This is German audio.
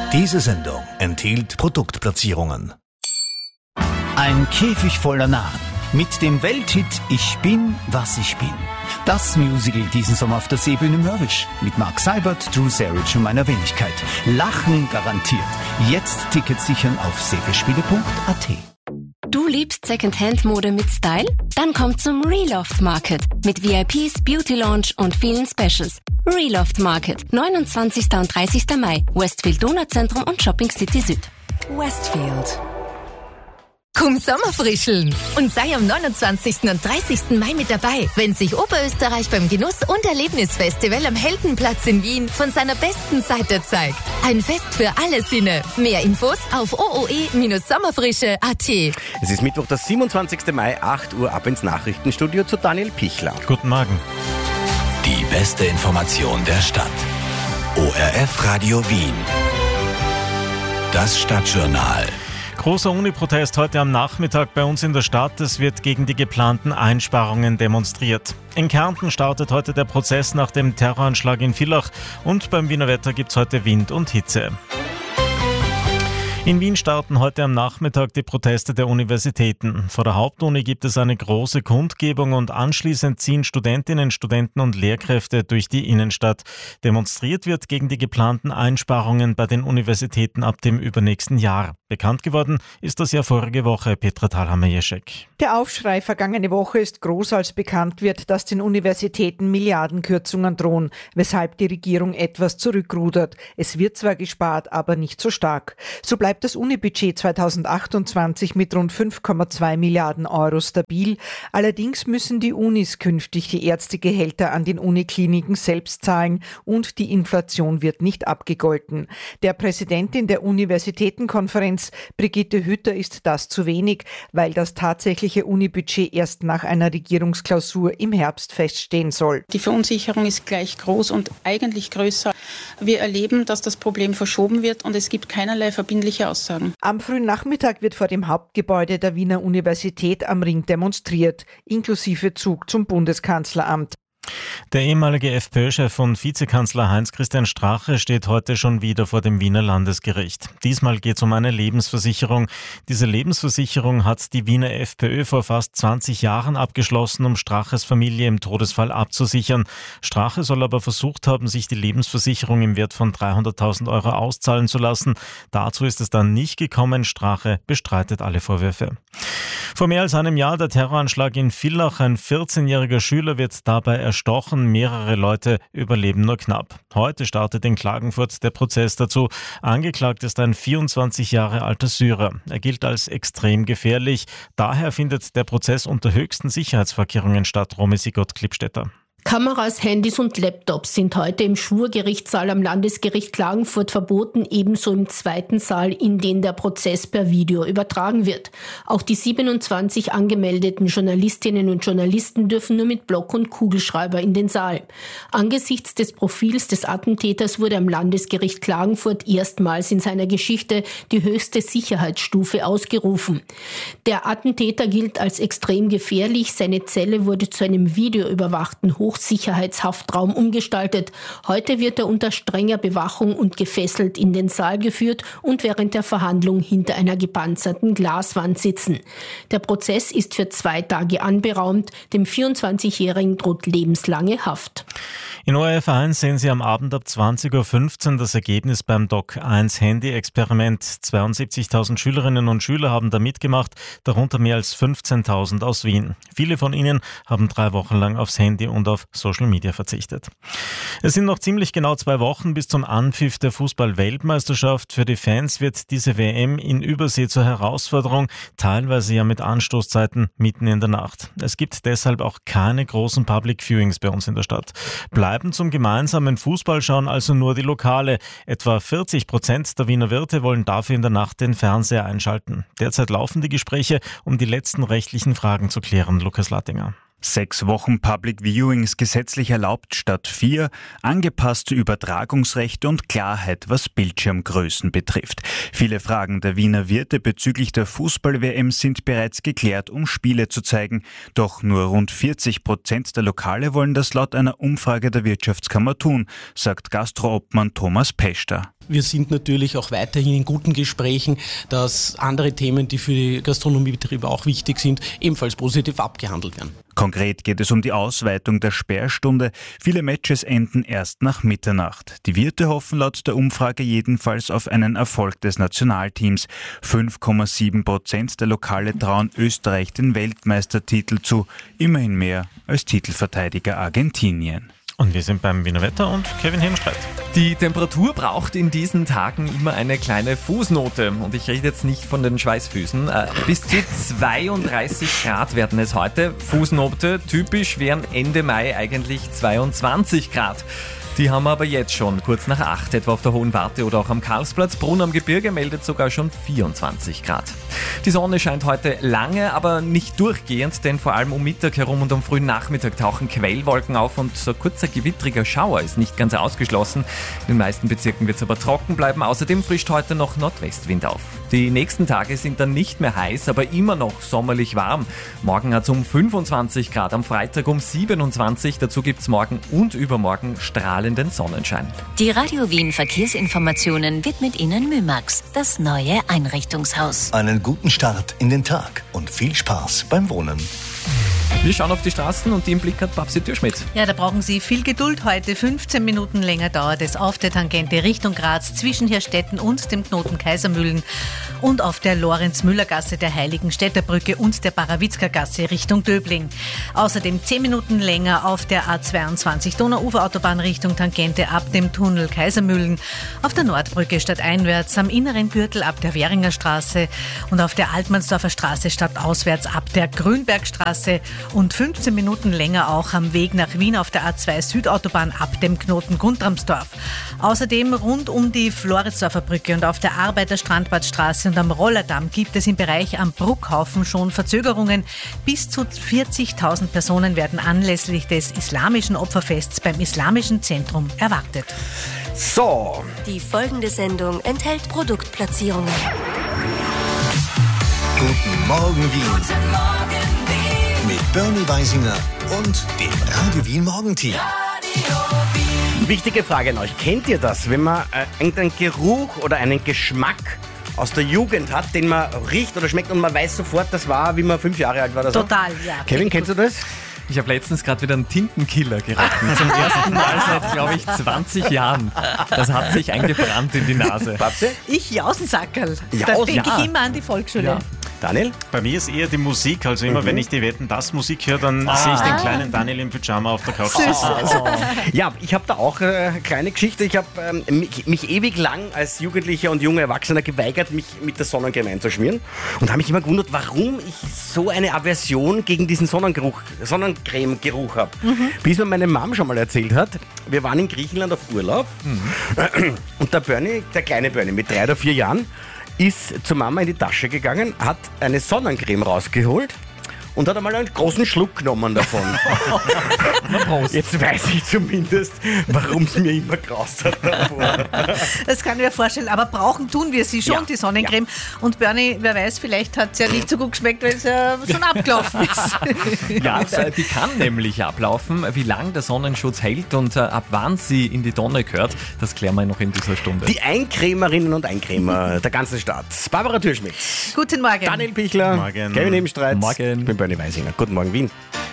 Diese Sendung enthielt Produktplatzierungen. Ein Käfig voller Narren mit dem Welthit Ich bin, was ich bin. Das Musical diesen Sommer auf der Seebühne Mörbisch mit Mark Seibert, Drew Sarich und meiner Wenigkeit. Lachen garantiert. Jetzt Tickets sichern auf seefestspiele.at. Du liebst Secondhand-Mode mit Style? Dann komm zum Reloft Market mit VIPs, Beauty Lounge und vielen Specials. Reloft Market, 29. und 30. Mai, Westfield Donauzentrum und Shopping City Süd. Westfield. Komm Sommerfrischeln und sei am 29. und 30. Mai mit dabei, wenn sich Oberösterreich beim Genuss- und Erlebnisfestival am Heldenplatz in Wien von seiner besten Seite zeigt. Ein Fest für alle Sinne. Mehr Infos auf ooe-sommerfrische.at. Es ist Mittwoch, der 27. Mai, 8 Uhr, ab ins Nachrichtenstudio zu Daniel Pichler. Guten Morgen. Die beste Information der Stadt. ORF Radio Wien. Das Stadtjournal. Großer Uni-Protest heute am Nachmittag bei uns in der Stadt. Es wird gegen die geplanten Einsparungen demonstriert. In Kärnten startet heute der Prozess nach dem Terroranschlag in Villach und beim Wiener Wetter gibt es heute Wind und Hitze. In Wien starten heute am Nachmittag die Proteste der Universitäten. Vor der Hauptuni gibt es eine große Kundgebung und anschließend ziehen Studentinnen, Studenten und Lehrkräfte durch die Innenstadt. Demonstriert wird gegen die geplanten Einsparungen bei den Universitäten ab dem übernächsten Jahr. Bekannt geworden ist das ja vorige Woche, Petra Thalhammer-Jeschek. Der Aufschrei vergangene Woche ist groß, als bekannt wird, dass den Universitäten Milliardenkürzungen drohen, weshalb die Regierung etwas zurückrudert. Es wird zwar gespart, aber nicht so stark. So bleibt das Unibudget 2028 mit rund 5,2 Milliarden Euro stabil. Allerdings müssen die Unis künftig die Ärztegehälter an den Unikliniken selbst zahlen und die Inflation wird nicht abgegolten. Der Präsidentin der Universitätenkonferenz, Brigitte Hütter, ist das zu wenig, weil das tatsächliche Unibudget erst nach einer Regierungsklausur im Herbst feststehen soll. Die Verunsicherung ist gleich groß und eigentlich größer. Wir erleben, dass das Problem verschoben wird und es gibt keinerlei verbindliche Aussagen. Am frühen Nachmittag wird vor dem Hauptgebäude der Wiener Universität am Ring demonstriert, inklusive Zug zum Bundeskanzleramt. Der ehemalige FPÖ-Chef und Vizekanzler Heinz-Christian Strache steht heute schon wieder vor dem Wiener Landesgericht. Diesmal geht es um eine Lebensversicherung. Diese Lebensversicherung hat die Wiener FPÖ vor fast 20 Jahren abgeschlossen, um Straches Familie im Todesfall abzusichern. Strache soll aber versucht haben, sich die Lebensversicherung im Wert von 300.000 Euro auszahlen zu lassen. Dazu ist es dann nicht gekommen. Strache bestreitet alle Vorwürfe. Vor mehr als einem Jahr der Terroranschlag in Villach. Ein 14-jähriger Schüler wird dabei erstochen. Mehrere Leute überleben nur knapp. Heute startet in Klagenfurt der Prozess dazu. Angeklagt ist ein 24 Jahre alter Syrer. Er gilt als extrem gefährlich. Daher findet der Prozess unter höchsten Sicherheitsvorkehrungen statt. Romy Sigott-Klippstätter. Kameras, Handys und Laptops sind heute im Schwurgerichtssaal am Landesgericht Klagenfurt verboten, ebenso im zweiten Saal, in den der Prozess per Video übertragen wird. Auch die 27 angemeldeten Journalistinnen und Journalisten dürfen nur mit Block und Kugelschreiber in den Saal. Angesichts des Profils des Attentäters wurde am Landesgericht Klagenfurt erstmals in seiner Geschichte die höchste Sicherheitsstufe ausgerufen. Der Attentäter gilt als extrem gefährlich. Seine Zelle wurde zu einem videoüberwachten Hochsicherheitshaftraum umgestaltet. Heute wird er unter strenger Bewachung und gefesselt in den Saal geführt und während der Verhandlung hinter einer gepanzerten Glaswand sitzen. Der Prozess ist für 2 Tage anberaumt. Dem 24-Jährigen droht lebenslange Haft. In ORF 1 sehen Sie am Abend ab 20.15 Uhr das Ergebnis beim DOC1 Handy-Experiment. 72.000 Schülerinnen und Schüler haben da mitgemacht, darunter mehr als 15.000 aus Wien. Viele von ihnen haben 3 Wochen lang aufs Handy und auf Social Media verzichtet. Es sind noch ziemlich genau 2 Wochen bis zum Anpfiff der Fußball-Weltmeisterschaft. Für die Fans wird diese WM in Übersee zur Herausforderung, teilweise ja mit Anstoßzeiten mitten in der Nacht. Es gibt deshalb auch keine großen Public Viewings bei uns in der Stadt. Bleiben zum gemeinsamen Fußballschauen also nur die Lokale. Etwa 40% der Wiener Wirte wollen dafür in der Nacht den Fernseher einschalten. Derzeit laufen die Gespräche, um die letzten rechtlichen Fragen zu klären. Lukas Lattinger. 6 Wochen Public Viewings gesetzlich erlaubt statt 4, angepasste Übertragungsrechte und Klarheit, was Bildschirmgrößen betrifft. Viele Fragen der Wiener Wirte bezüglich der Fußball-WM sind bereits geklärt, um Spiele zu zeigen. Doch nur rund 40% der Lokale wollen das laut einer Umfrage der Wirtschaftskammer tun, sagt Gastroobmann Thomas Peschter. Wir sind natürlich auch weiterhin in guten Gesprächen, dass andere Themen, die für die Gastronomiebetriebe auch wichtig sind, ebenfalls positiv abgehandelt werden. Konkret geht es um die Ausweitung der Sperrstunde. Viele Matches enden erst nach Mitternacht. Die Wirte hoffen laut der Umfrage jedenfalls auf einen Erfolg des Nationalteams. 5,7% der Lokale trauen Österreich den Weltmeistertitel zu. Immerhin mehr als Titelverteidiger Argentinien. Und wir sind beim Wiener Wetter und Kevin Hemstreit. Die Temperatur braucht in diesen Tagen immer eine kleine Fußnote. Und ich rede jetzt nicht von den Schweißfüßen. Bis zu 32 Grad werden es heute. Fußnote, typisch wären Ende Mai eigentlich 22 Grad. Die haben wir aber jetzt schon, kurz nach 8, etwa auf der Hohen Warte oder auch am Karlsplatz. Brunn am Gebirge meldet sogar schon 24 Grad. Die Sonne scheint heute lange, aber nicht durchgehend, denn vor allem um Mittag herum und am frühen Nachmittag tauchen Quellwolken auf und so ein kurzer gewittriger Schauer ist nicht ganz ausgeschlossen. In den meisten Bezirken wird es aber trocken bleiben. Außerdem frischt heute noch Nordwestwind auf. Die nächsten Tage sind dann nicht mehr heiß, aber immer noch sommerlich warm. Morgen hat es um 25 Grad, am Freitag um 27. Dazu gibt es morgen und übermorgen strahlenden Sonnenschein. Die Radio Wien Verkehrsinformationen widmet Ihnen Mümax, das neue Einrichtungshaus. Einen guten Start in den Tag und viel Spaß beim Wohnen. Wir schauen auf die Straßen und die im Blick hat Babsi Türschmidt. Ja, da brauchen Sie viel Geduld heute. 15 Minuten länger dauert es auf der Tangente Richtung Graz zwischen Hirstetten und dem Knoten Kaisermühlen und auf der Lorenz-Müller-Gasse, der Heiligenstädter-Brücke und der Barawitzka-Gasse Richtung Döbling. Außerdem 10 Minuten länger auf der A22 Donauuferautobahn Richtung Tangente ab dem Tunnel Kaisermühlen, auf der Nordbrücke stadteinwärts, am inneren Gürtel ab der Währinger Straße und auf der Altmannsdorfer Straße stadtauswärts ab der Grünbergstraße und 15 Minuten länger auch am Weg nach Wien auf der A2 Südautobahn ab dem Knoten Guntramsdorf. Außerdem rund um die Floridsdorfer Brücke und auf der Arbeiterstrandbadstraße und am Rollerdamm gibt es im Bereich am Bruckhaufen schon Verzögerungen. Bis zu 40.000 Personen werden anlässlich des islamischen Opferfests beim Islamischen Zentrum erwartet. So. Die folgende Sendung enthält Produktplatzierungen. Guten Morgen Wien. Guten Morgen Wien. Mit Bernie Weisinger und dem Radio Wien Morgenteam. Wichtige Frage an euch. Kennt ihr das, wenn man irgendeinen Geruch oder einen Geschmack aus der Jugend hat, den man riecht oder schmeckt und man weiß sofort, das war, wie man 5 Jahre alt war oder so? Total, ja. Kevin, kennst du das? Ich habe letztens gerade wieder einen Tintenkiller gerochen. Zum ersten Mal seit, glaube ich, 20 Jahren. Das hat sich eingebrannt in die Nase. Babsi? Ich Jausensackerl. Da denke ich immer an die Volksschule. Ja. Daniel? Bei mir ist eher die Musik, also immer wenn ich die Wetten, das Musik höre, dann sehe ich den kleinen Daniel im Pyjama auf der Couch sitzen. Ja, ich habe da auch eine kleine Geschichte. Ich habe mich ewig lang als Jugendlicher und junger Erwachsener geweigert, mich mit der Sonnencreme einzuschmieren und habe mich immer gewundert, warum ich so eine Aversion gegen diesen Sonnencreme-Geruch habe. Bis mir meine Mom schon mal erzählt hat, wir waren in Griechenland auf Urlaub und der Bernie, der kleine Bernie mit 3 oder 4 Jahren, ist zur Mama in die Tasche gegangen, hat eine Sonnencreme rausgeholt und hat einmal einen großen Schluck genommen davon. Jetzt weiß ich zumindest, warum es mir immer graust hat davor. Das kann ich mir vorstellen, aber brauchen tun wir sie schon, Ja, die Sonnencreme. Und Bernie, wer weiß, vielleicht hat es ja nicht so gut geschmeckt, weil es ja schon abgelaufen ist. Ja, die kann nämlich ablaufen. Wie lange der Sonnenschutz hält und ab wann sie in die Tonne gehört, das klären wir noch in dieser Stunde. Die Eincremerinnen und Eincremer der ganzen Stadt. Barbara Türschmidt. Guten Morgen. Daniel Pichler. Morgen. Kevin Hemstreit. Morgen. Ich bin Bernie Weisinger. Guten Morgen, Wien.